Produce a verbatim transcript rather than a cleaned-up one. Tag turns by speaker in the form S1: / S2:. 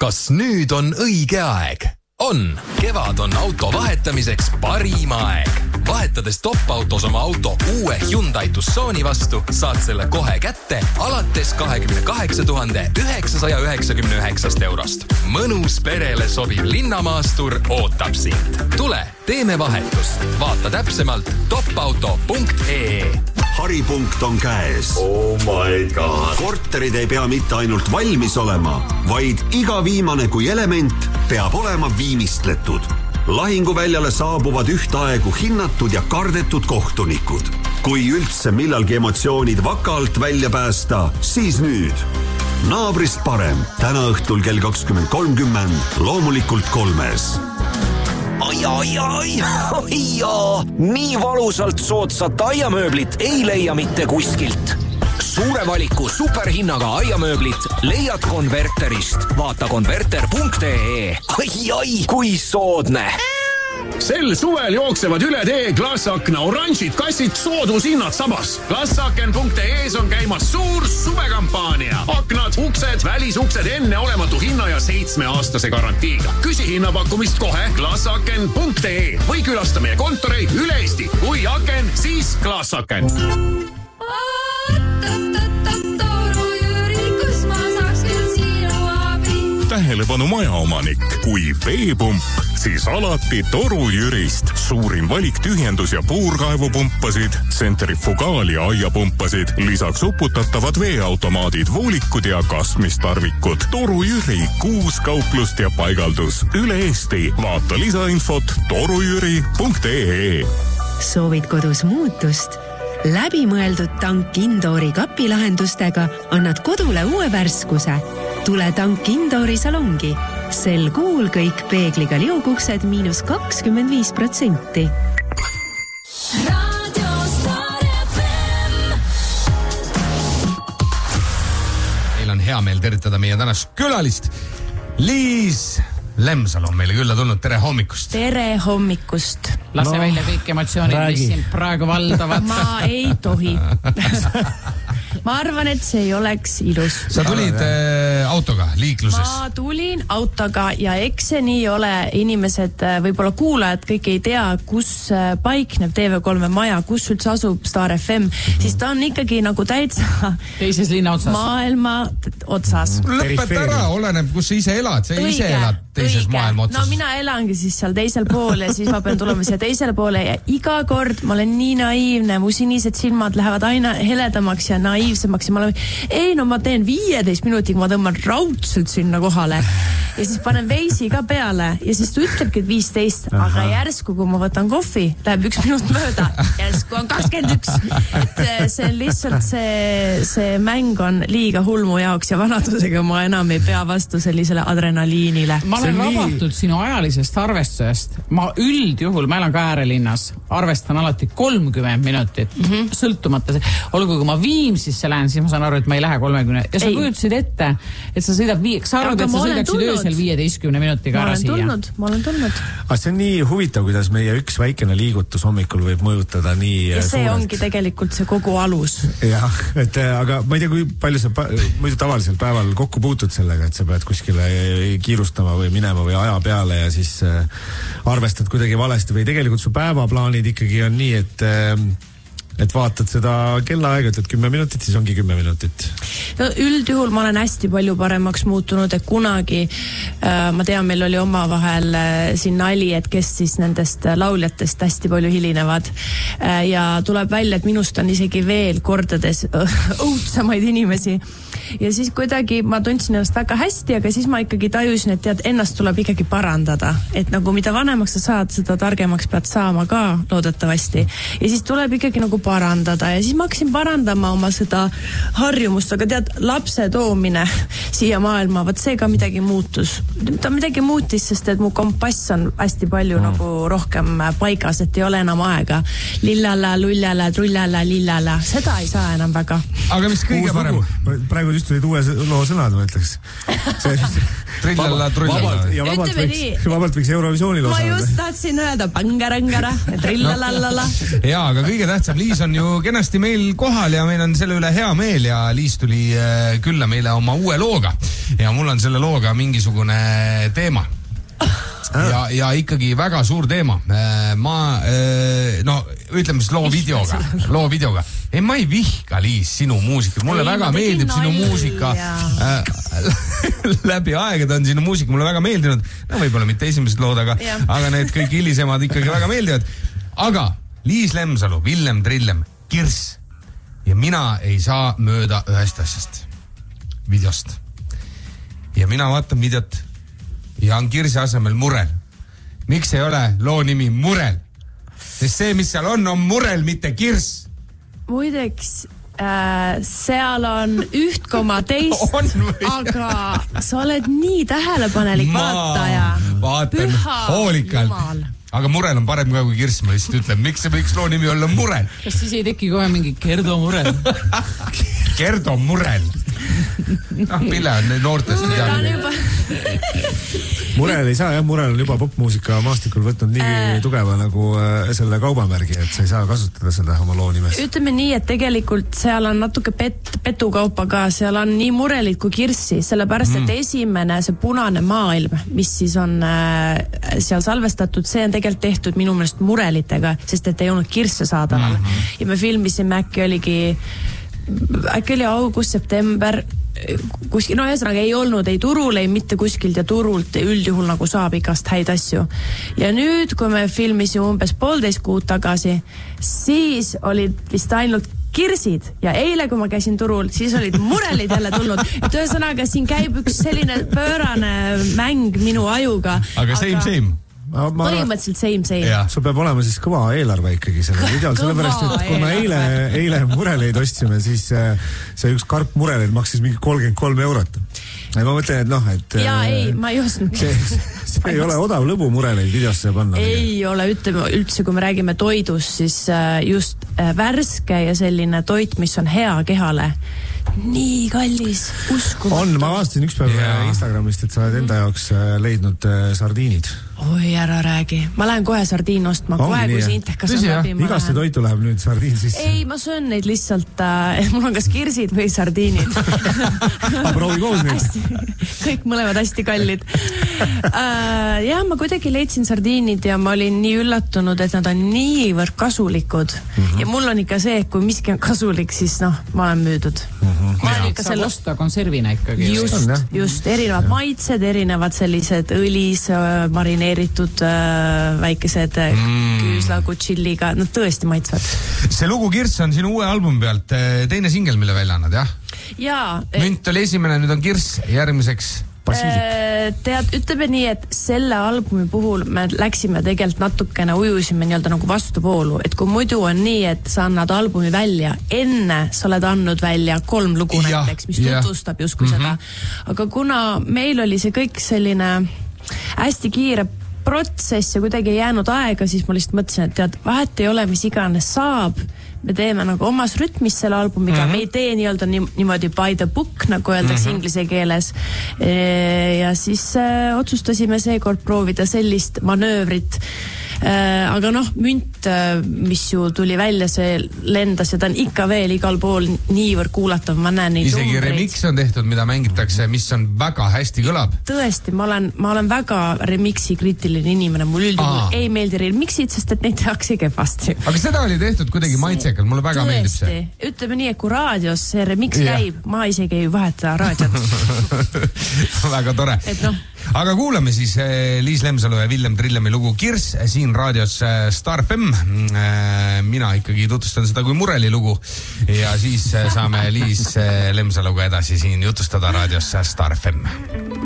S1: Kas nüüd on õige aeg? On. Kevad on auto vahetamiseks parim aeg. Vahetades top-autos oma auto uue Hyundai Tucsoni vastu, saad selle kohe kätte alates kakskümmend kaheksa tuhande üheksasada üheksakümmend üheksa eurost. Mõnus perele sobiv linnamaastur ootab sind. Tule, teeme vahetust. Vaata täpsemalt topauto punkt ee.
S2: Haripunkt on käes.
S3: Oh my god.
S2: Korterid ei pea mitte ainult valmis olema, vaid iga viimane kui element peab olema viimistletud. Lahinguväljale saabuvad ühtaegu hinnatud ja kardetud kohtunikud. Kui üldse millalgi emotsioonid vaka alt välja päästa, siis nüüd. Naabrist parem. Täna õhtul kell kakskümmend kolmkümmend, loomulikult kolmes.
S4: Ai, ai, ai, ai, ai, nii valusalt soodsat aiamööblit ei leia mitte kuskilt. Suure valiku superhinnaga aiamööblit leiad Konverterist. Vaata konverter punkt ee. Ai, ai, kui soodne.
S5: Sel suvel jooksevad üle tee Glassakna oranžid kassid soodushinnad sabas. Glassaken punkt ees on käimas suur suvekampaania. Aknad, uksed, välisuksed enne olematu hinna ja seitsme aastase garantiiga. Küsi hinnapakkumist kohe Glassaken punkt ee või külasta meie kontoreid üle Eesti. Kui aken, siis Glassaken.
S6: Tähelepanu majaomanik, kui veepump, siis alati Toru Jürist. Suurim valik tühjendus- ja puurkaevupumpasid, tsentrifugaal- ja aiapumpasid, lisaks uputatavad veeautomaadid, voolikud ja kasmistarvikud. Toru Jüri, kuus kauplust ja paigaldus üle Eesti. Vaata lisainfot torujüri punkt ee.
S7: Soovid kodus muutust? Läbimõeldud tank Indoori kapilahendustega annad kodule uue värskuse. Tule tank Indoori salongi. Sel kuul kõik peegliga liuguksed miinus kakskümmend viis protsenti.
S8: Meil on hea meel tervitada meie tänast külalist. Liis Lemsalu on meile külla tulnud. Tere hommikust.
S9: Tere hommikust.
S10: Lase no, välja kõik emotsioonid, mis siin praegu valdavad.
S9: Ma ei tohi. Ma arvan, et see ei oleks ilus.
S8: Sa tulid äh, autoga liikluses?
S9: Ma tulin autoga ja eks see nii ole. Inimesed, võib-olla kuulajad, kõik ei tea, kus paikneb T V kolme maja, kus üldse asub Star F M, mm-hmm. siis ta on ikkagi nagu täitsa
S10: teises linna otsas.
S9: Maailma otsas.
S8: Lõpeta ära, oleneb, kus sa ise elad. Sa
S9: õige,
S8: ise elad teises õige. Maailma otsas.
S9: No mina elangi siis seal teisel pool ja siis ma pean tulema siia teisele poole ja iga kord ma olen nii naiivne, mu sinised silmad lähevad aina heledamaks ja naiivsemaks ja ma olen, ei no ma teen viieteist minutiga, ma tõmban raudselt sinna kohale ja siis panen veisi ka peale ja siis ta ütlebki viisteist, aga järsku kui ma võtan kohvi, läheb üks minut mööda, järsku on kakskümmend üks. Et see on lihtsalt see, see mäng on liiga hulmu jaoks ja vanadusega ma enam ei pea vastu sellisele adrenaliinile.
S10: Ma olen rabatud sinu ajalisest arvestusest. Ma üldjuhul, ma elan ka äärelinnas, arvestan alati kolmkümmend minutit, mm-hmm. sõltumata. Olgu, kui ma Viimsisse lähen, siis ma saan aru, et ma ei lähe kolmekümne. Ja sa kujutasid ette, et sa sõidab viie, sa arvad, et sa sõidaksid öösel viieteistkümne minutiga ära siia.
S9: Tulnud, ma olen tulnud.
S11: Aga see on nii huvitav, kuidas meie üks väikene liigutus hommikul võib mõjutada nii
S9: ja see
S11: suurelt.
S9: Ongi tegelikult see kogu alus.
S11: Jah, et aga ma ei tea, kui palju sa muidu tavalisel päeval kokku puutud sellega, et sa pead kuskile kiirustama või minema või aja peale ja siis arvestad kuidagi valesti või tegelikult su päevaplaanid ikkagi on nii, et et vaatad seda kellaaega, ütled kümme minutit, siis ongi kümme minutit.
S9: No üldjuhul ma olen hästi palju paremaks muutunud, et kunagi äh, ma tean, meil oli omavahel äh, siin nali, et kes siis nendest lauljatest hästi palju hilinevad äh, ja tuleb välja, et minust on isegi veel kordades õudsamaid inimesi ja siis kuidagi ma tundsin ennast väga hästi, aga siis ma ikkagi tajusin, et tead, ennast tuleb ikkagi parandada, et nagu mida vanemaks sa saad, seda targemaks pead saama ka loodetavasti ja siis tuleb ikkagi nagu parandada ja siis ma hakkasin parandama oma seda harjumust, aga tead, lapse toomine siia maailma, võt see ka midagi muutus. Ta midagi muutis, sest et mu kompass on hästi palju mm. nagu rohkem paigas, et ei ole enam aega. Lillala, lullala, trullala, lillala. Seda ei saa enam väga.
S8: Aga mis kõige parem?
S11: Praegu just tulid uue loo sõnad, ma ütleks.
S8: Trillala, trullala.
S11: Ja vabalt võiks, vabalt võiks Eurovisioonil osa.
S9: Ma just tahtsin öelda pangarangara, trillalallala.
S8: Jaa, aga kõige tähtsam, Liis on ju kenasti meil kohal ja meil on selle üle hea meel ja Liis tuli külla meile oma uue looga. ja mul on selle looga mingisugune teema. Ja, ja ikkagi väga suur teema. Ma, no ütleme siis loo videoga, loo videoga. Ei, ma ei vihka, Liis, sinu muusika. Mulle ei, väga meeldib sinu muusika. Läbi aegade on sinu muusika mulle väga meeldinud. No võib-olla mitte esimesed lood, aga, aga need kõik hilisemad ikkagi väga meeldivad. Aga Liis Lemsalu, Villem Trillem, Kirss. Ja mina ei saa mööda ühest asjast. Videost. Ja mina vaatan videot. Ja on Kirsi asemel Murel. Miks ei ole loo nimi Murel? Sest see, mis seal on, on Murel, mitte Kirss.
S9: Muideks, äh, seal on üht koma teist, aga sa oled nii tähelepanelik ma vaataja.
S8: Vaatan hoolikalt. Aga Murel on parem ka kui Kirss, ma lihtsalt ütlen. Miks see võiks loo nimi olla Murel?
S10: Kas siis ei teki kohe mingi Gerdo Murel?
S8: Gerdo Murel. noh, Pille on noortest
S9: juba...
S11: Murel ei saa, jah, Murel on juba popmuusika maastikul võtnud nii äh... tugeva nagu äh, selle kaubamärgi, et sa ei saa kasutada seda oma loo nimes.
S9: Ütleme nii, et tegelikult seal on natuke pet, petukaupa ka, seal on nii Murelit kui Kirssi, sellepärast, mm. et esimene see punane maailm, mis siis on äh, seal salvestatud, see on tegelikult tehtud minu meelest Murelitega, sest et ei olnud Kirsse saadaval. Mm-hmm. Ja me filmisime äkki oligi äkki oli august, september kuskil, no ühesõnaga ei olnud ei turul, ei mitte kuskilt ja turult üldjuhul nagu saab igast häid asju. Ja nüüd, kui me filmisime umbes poolteist kuud tagasi, siis olid vist ainult Kirsid ja eile, kui ma käisin turul, siis olid Murelid jälle tulnud. Et ühesõnaga, siin käib üks selline pöörane mäng minu ajuga.
S8: Aga same, aga... same.
S11: Ma, ma...
S9: põhimõtteliselt same, same.
S11: Sul peab olema siis kõva eelarve ikkagi selle videol, sellepärast, et kui me eile, eile Mureleid ostsime, siis see üks karp Mureleid maksis mingi kolmkümmend kolm eurot. Ja ma mõtlen, et noh, et...
S9: Jaa, ei, ma ei osnud.
S11: See, see ei ole odav lõbu Mureleid videosse panna.
S9: Ei ole, ütleme üldse, kui me räägime toidust, siis just värske ja selline toit, mis on hea kehale. Nii kallis, uskumatu.
S11: On, ma vaatasin üks päev yeah. Instagramist, et sa oled enda jaoks leidnud sardiinid.
S9: Oi, ära räägi. Ma lähen kohe sardiin ostma. Kohe, kui see intekas on läbi.
S11: Igaste toitu läheb nüüd sardiin sisse.
S9: Ei, ma söön neid lihtsalt, äh, mul on kas kirsid või sardiinid.
S11: Ma proovi koos neid.
S9: Kõik mõlemad hästi kallid. Äh, jah, ma kuidagi leidsin sardiinid ja ma olin nii üllatunud, et nad on niivõrd kasulikud. Mm-hmm. Ja mul on ikka see, et kui miski on kasulik, siis noh, ma olen müüdud. Mm-hmm. Ma olen ikka
S10: saab selle... osta konservina ikkagi.
S9: Just, just. Erinevad ja. Maitsed, erinevad sellised õlis, marineeritud äh, väikesed mm. küüslagu chilliga. Nad tõesti maitsvad.
S8: See lugu Kirss on sinu uue albumi pealt teine singel, mille välja annad, jah?
S9: Jaa.
S8: Münt oli esimene, nüüd on Kirss, järgmiseks Basilik.
S9: Tead, ütleme nii, et selle albumi puhul me läksime tegelikult natukene ujusime nii-öelda nagu vastupoolu, et kui muidu on nii, et sa annad albumi välja, enne sa oled andnud välja kolm lugu ja, näiteks, mis ja. Tutvustab justkui mm-hmm. seda. Aga kuna meil oli see kõik selline hästi kiire protsess ja kuidagi ei jäänud aega, siis ma lihtsalt mõtlesin, et tead, vahet ei ole, mis iganes saab, me teeme nagu omas rütmis selle albumiga, mm-hmm. me ei tee nii-öelda niimoodi by the book, nagu öeldakse mm-hmm. inglise keeles. Ja siis äh, otsustasime seekord proovida sellist manöövrit. Äh, aga noh, Münt, mis ju tuli välja, see lendas ja ta on ikka veel igal pool niivõrd kuulatav, ma näen neid
S8: isegi numbreid. Remix on tehtud, mida mängitakse, mis on väga hästi kõlab.
S9: Tõesti, ma olen, ma olen väga remixi kriitiline inimene, mul üldjuhul ei meeldi remixid, sest et neid tehakse kehvasti.
S8: Aga seda oli tehtud kuidagi see... maitsekal, mulle väga tõesti. Meeldib see.
S9: Ütleme nii, et kui raadios see remix ja. Käib, ma isegi ei vaheta raadiot.
S8: Väga tore.
S9: Et noh.
S8: Aga kuulame siis Liis Lemsalu ja Villem Trillemi lugu Kirss siin raadios Star F M. Mina ikkagi tutvustan seda kui Mureli lugu ja siis saame Liis Lemsaluga edasi siin jutustada raadios Star F M.